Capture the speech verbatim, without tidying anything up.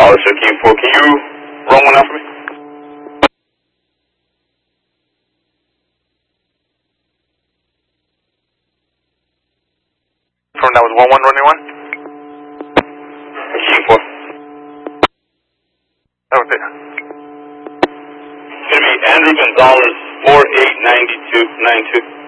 Officer King four, can you run one out for me? From that was one one running one? King four. That was it. It's going to be Andrew Gonzalez, four eight nine two nine two.